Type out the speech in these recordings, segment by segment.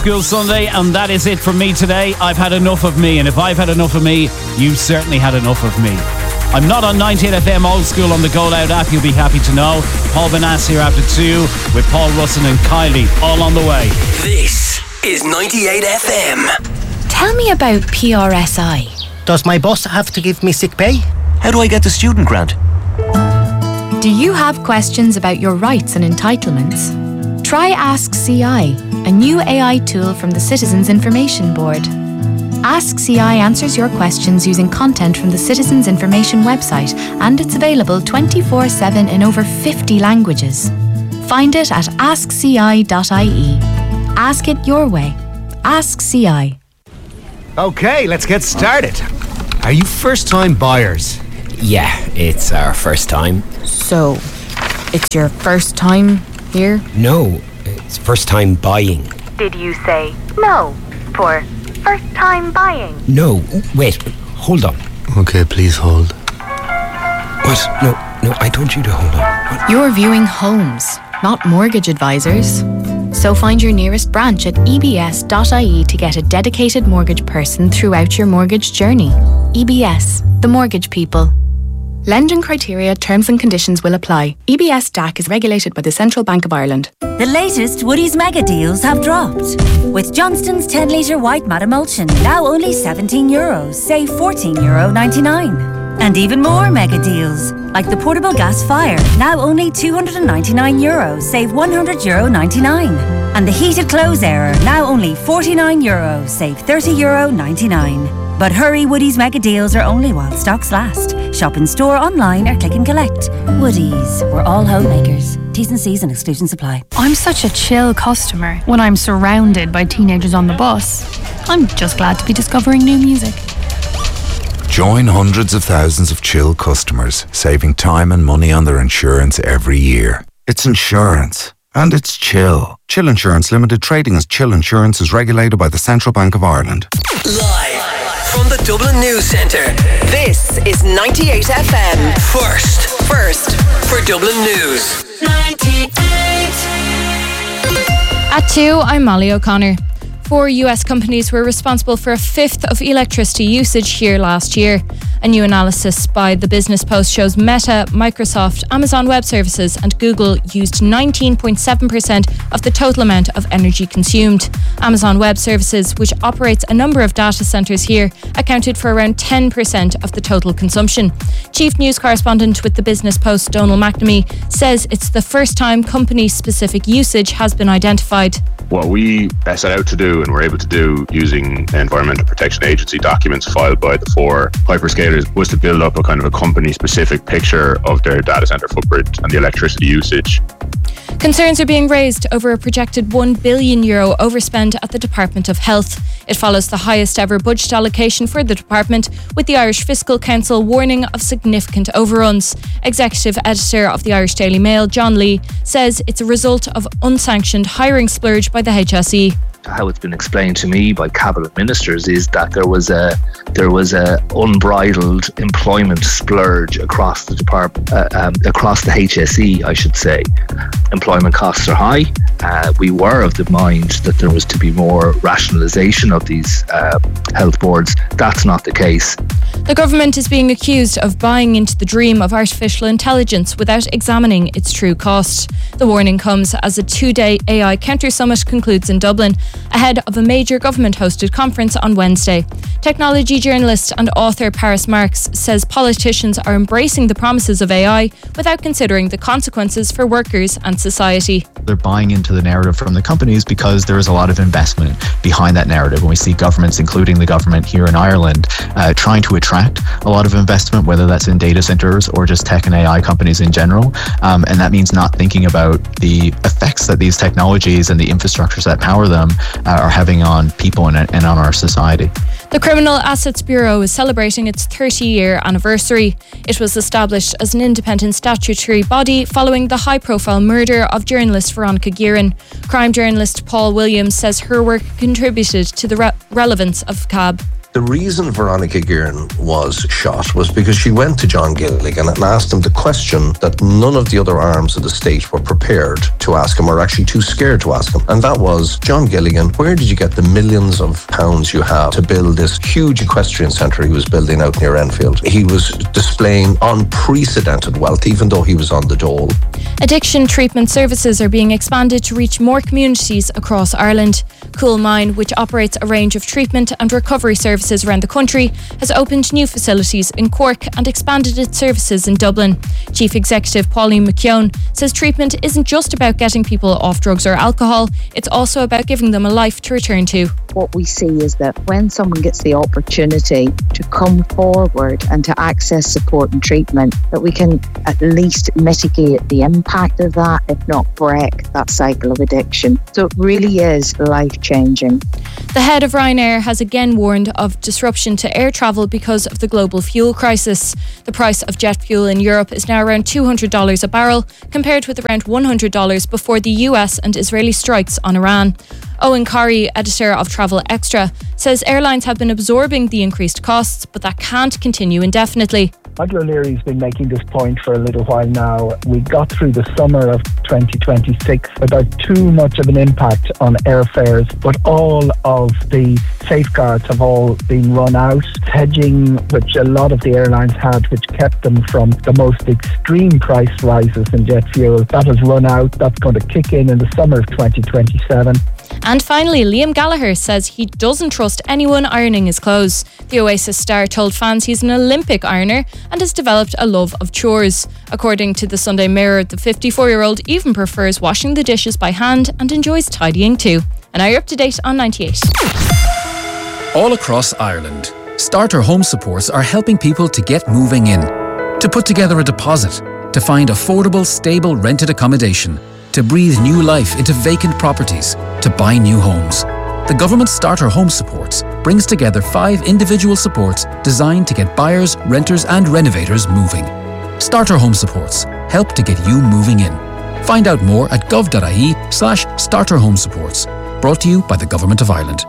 School Sunday, and that is it from me today. I've had enough of me, and if I've had enough of me, you've certainly had enough of me. I'm not on 98FM Old School on the Go Loud app, you'll be happy to know. Paul Benass here after 2 with Paul Russin and Kylie, all on the way. This is 98FM. Tell me about PRSI. Does my boss have to give me sick pay? How do I get the student grant? Do you have questions about your rights and entitlements? Try Ask CI, a new AI tool from the Citizens Information Board. Ask CI answers your questions using content from the Citizens Information website, and it's available 24/7 in over 50 languages. Find it at askci.ie. Ask it your way. Ask CI. Okay, let's get started. Are you first-time buyers? Yeah, it's our first time. So, it's your first time here? No, it's first time buying. Did you say no for first time buying? No, wait, hold on. Okay, please hold. What? No, I told you to hold on. What? You're viewing homes, not mortgage advisors. So find your nearest branch at ebs.ie to get a dedicated mortgage person throughout your mortgage journey. EBS, the mortgage people. Lending criteria, terms and conditions will apply. EBS DAC is regulated by the Central Bank of Ireland. The latest Woodies mega deals have dropped. With Johnston's 10 litre white matte emulsion, now only €17, save €14.99. And even more mega deals, like the portable gas fire, now only €299, save €100.99. And the heated clothes airer, now only €49, save €30.99. But hurry, Woodies mega deals are only while stocks last. Shop in store, online or click and collect. Woodies, we're all homemakers. T's and C's and exclusions apply. I'm such a chill customer when I'm surrounded by teenagers on the bus. I'm just glad to be discovering new music. Join hundreds of thousands of chill customers, saving time and money on their insurance every year. It's insurance. And it's chill. Chill Insurance Limited, trading as Chill Insurance, is regulated by the Central Bank of Ireland. Live from the Dublin News Centre, this is 98FM. First for Dublin News. 98. At 2, I'm Molly O'Connor. 4 US companies were responsible for a fifth of electricity usage here last year. A new analysis by the Business Post shows Meta, Microsoft, Amazon Web Services and Google used 19.7% of the total amount of energy consumed. Amazon Web Services, which operates a number of data centres here, accounted for around 10% of the total consumption. Chief News Correspondent with the Business Post, Donal McNamee, says it's the first time company-specific usage has been identified. What we set out to do and were able to do using Environmental Protection Agency documents filed by the 4 hyperscalers was to build up a kind of a company-specific picture of their data centre footprint and the electricity usage. Concerns are being raised over a projected €1 billion overspend at the Department of Health. It follows the highest ever budget allocation for the department, with the Irish Fiscal Council warning of significant overruns. Executive editor of the Irish Daily Mail, John Lee, says it's a result of unsanctioned hiring splurge by the HSE. How it's been explained to me by cabinet ministers is that there was a unbridled employment splurge across the department, across the HSE, I should say. Employment costs are high. We were of the mind that there was to be more rationalisation of these health boards. That's not the case. The government is being accused of buying into the dream of artificial intelligence without examining its true cost. The warning comes as a 2-day AI Counter Summit concludes in Dublin, ahead of a major government-hosted conference on Wednesday. Technology journalist and author Paris Marx says politicians are embracing the promises of AI without considering the consequences for workers and society. They're buying into the narrative from the companies because there is a lot of investment behind that narrative. And we see governments, including the government here in Ireland, trying to attract a lot of investment, whether that's in data centres or just tech and AI companies in general. And that means not thinking about the effects that these technologies and the infrastructures that power them are having on people and on our society. The Criminal Assets Bureau is celebrating its 30-year anniversary. It was established as an independent statutory body following the high-profile murder of journalist Veronica Guerin. Crime journalist Paul Williams says her work contributed to the relevance of CAB. The reason Veronica Guerin was shot was because she went to John Gilligan and asked him the question that none of the other arms of the state were prepared to ask him, or actually too scared to ask him. And that was, John Gilligan, where did you get the millions of pounds you have to build this huge equestrian centre he was building out near Enfield? He was displaying unprecedented wealth, even though he was on the dole. Addiction treatment services are being expanded to reach more communities across Ireland. Coolmine, which operates a range of treatment and recovery services around the country, has opened new facilities in Cork and expanded its services in Dublin. Chief Executive Pauline McKeown says treatment isn't just about getting people off drugs or alcohol, it's also about giving them a life to return to. What we see is that when someone gets the opportunity to come forward and to access support and treatment, that we can at least mitigate the impact of that, if not break that cycle of addiction. So it really is life-changing. The head of Ryanair has again warned of disruption to air travel because of the global fuel crisis. The price of jet fuel in Europe is now around $200 a barrel, compared with around $100 before the US and Israeli strikes on Iran. Owen Corrie, editor of Travel Extra, says airlines have been absorbing the increased costs, but that can't continue indefinitely. Michael O'Leary's been making this point for a little while now. We got through the summer of 2026 without too much of an impact on airfares, but all of the safeguards have all been run out. Hedging, which a lot of the airlines had, which kept them from the most extreme price rises in jet fuel, that has run out. That's going to kick in the summer of 2027. And finally, Liam Gallagher says he doesn't trust anyone ironing his clothes. The Oasis star told fans he's an Olympic ironer and has developed a love of chores. According to the Sunday Mirror, the 54-year-old even prefers washing the dishes by hand and enjoys tidying too. And now you're up to date on 98. All across Ireland, Starter Home Supports are helping people to get moving in, to put together a deposit, to find affordable, stable rented accommodation, to breathe new life into vacant properties, to buy new homes. The government Starter Home Supports brings together 5 individual supports designed to get buyers, renters and renovators moving. Starter Home Supports help to get you moving in. Find out more at gov.ie/Starter Home Supports. Brought to you by the Government of Ireland.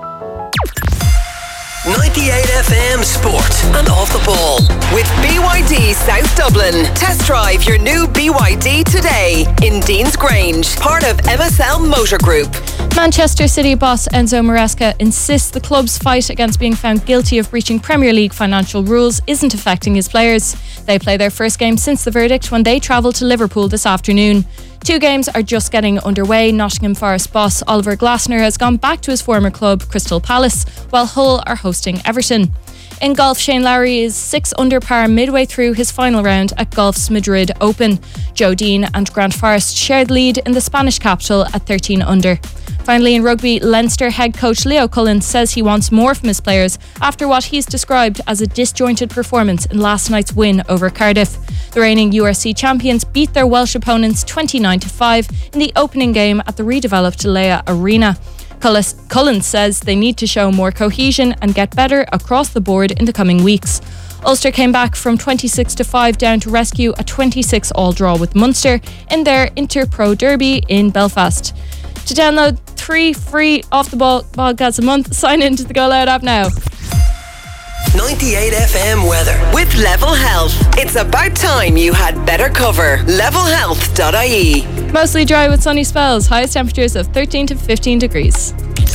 98 FM Sport and Off the Ball with BYD South Dublin. Test drive your new BYD today in Dean's Grange, part of MSL Motor Group. Manchester City boss Enzo Maresca insists the club's fight against being found guilty of breaching Premier League financial rules isn't affecting his players. They play their first game since the verdict when they travel to Liverpool this afternoon. 2 games are just getting underway. Nottingham Forest boss Oliver Glasner has gone back to his former club Crystal Palace, while Hull are hosting Everton. In golf, Shane Lowry is 6 under par midway through his final round at Golf's Madrid Open. Joe Dean and Grant Forrest shared lead in the Spanish capital at 13 under. Finally, in rugby, Leinster head coach Leo Cullen says he wants more from his players after what he's described as a disjointed performance in last night's win over Cardiff. The reigning URC champions beat their Welsh opponents 29-5 in the opening game at the redeveloped Leia Arena. Cullen says they need to show more cohesion and get better across the board in the coming weeks. Ulster came back from 26-5 down to rescue a 26-all draw with Munster in their Inter-Pro Derby in Belfast. To download 3 free Off the Ball podcasts a month, sign into the Go Loud app now. 98 FM weather with Level Health. It's about time you had better cover. Levelhealth.ie. Mostly dry with sunny spells. Highest temperatures of 13 to 15 degrees.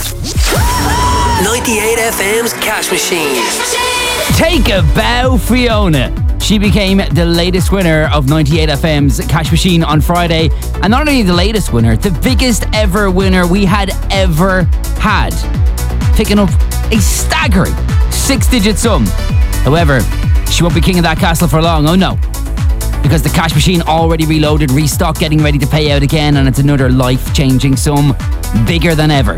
98 FM's Cash Machine. Take a bow, Fiona. She became the latest winner of 98 FM's Cash Machine on Friday. And not only the latest winner, the biggest ever winner we had ever had. Picking up a staggering 6-digit sum. However, she won't be king of that castle for long, oh no. Because the Cash Machine already reloaded, restocked, getting ready to pay out again, and it's another life-changing sum, bigger than ever.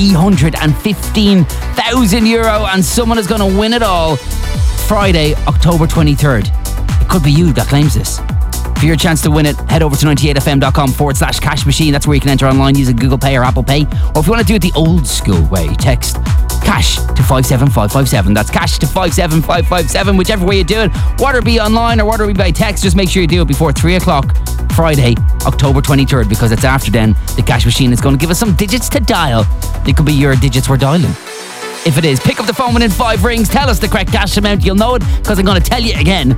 €315,000, and someone is going to win it all Friday, October 23rd. It could be you that claims this. For your chance to win it, head over to 98fm.com/cash machine. That's where you can enter online using Google Pay or Apple Pay. Or if you want to do it the old school way, text cash to 57557. That's cash to 57557, whichever way you do it. Whether it be online or whether it be by text, just make sure you do it before 3 o'clock Friday, October 23rd, because it's after then the Cash Machine is going to give us some digits to dial. It could be your digits we're dialing. if it is. Pick up the phone within 5 rings. Tell us the correct cash amount. You'll know it because I'm going to tell you again.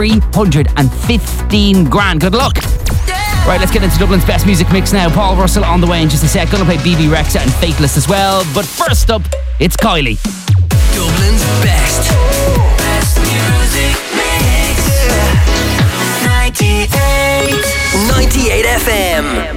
315 grand. Good luck. Right, let's get into Dublin's best music mix now. Paul Russell on the way in just a sec. Gonna play BB Rexa and Fateless as well. But first up, it's Kylie. Dublin's best music mix. 98 98 FM.